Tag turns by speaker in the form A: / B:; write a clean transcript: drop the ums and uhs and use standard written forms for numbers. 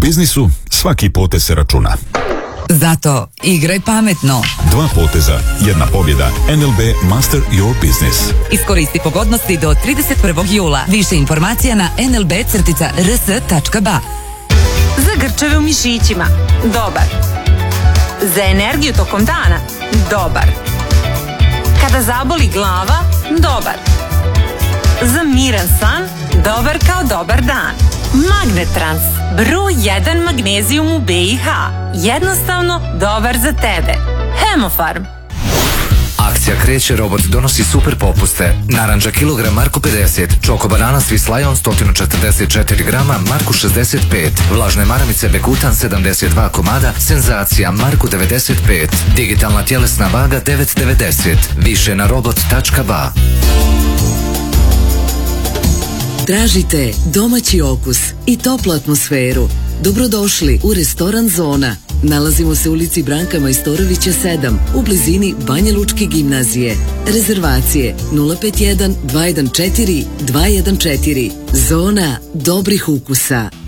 A: biznisu svaki potez se računa.
B: Zato igraj pametno.
A: 2 poteza, 1 pobjeda. NLB Master Your Business.
B: Iskoristi pogodnosti do 31. jula. Više informacija na nlb-rs.ba.
C: Za grčeve u mišićima, dobar. Za energiju tokom dana, dobar. Kada zaboli glava, dobar. Za miran san, dobar kao dobar dan. Magnetrans, broj 1 magnezijum u BiH. Jednostavno dobar za tebe. Hemofarm.
D: Akcija kreće, robot donosi super popuste. Naranđa kilogram Marku 50, čoko banana Swiss Lion 144 grama Marku 65, vlažne maramice Bekutan 72 komada, senzacija Marku 95, digitalna tjelesna vaga 9,90, više na robot.ba.
E: Tražite domaći okus i toplu atmosferu. Dobrodošli u restoran Zona. Nalazimo se u ulici Branka Majstorovića 7 u blizini Banja Lučke gimnazije. Rezervacije 051 214 214. Zona dobrih ukusa.